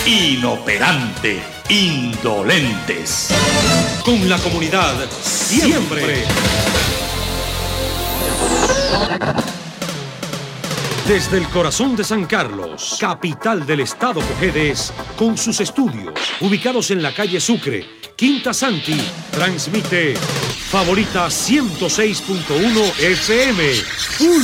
inoperante, indolentes. Con la comunidad, siempre. Desde el corazón de San Carlos, capital del estado Cojedes, con sus estudios ubicados en la calle Sucre, Quinta Santi, transmite Favorita 106.1 FM.